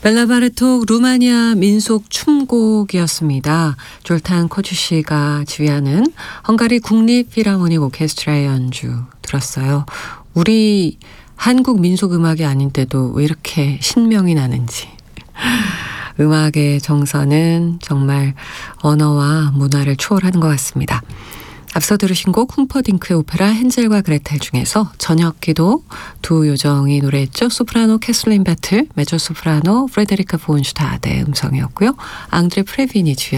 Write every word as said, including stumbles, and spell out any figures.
벨라 바르톡 루마니아 민속 춤곡이었습니다. 졸탄 코주시가 지휘하는 헝가리 국립 필하모닉 오케스트라의 연주 들었어요. 우리 한국 민속 음악이 아닌데도 왜 이렇게 신명이 나는지. 음악의 정서는 정말 언어와 문화를 초월하는 것 같습니다. 앞서 들으신 곡 humperdink의 오페라 헨젤과 그레텔 중에서 저녁기도 두 요정이 노래했죠. 소프라노 캐슬린 배틀, 메조소프라노 프레데리카 폰 슈타드의 음성이었고요. 앙드레 프레빈이 지휘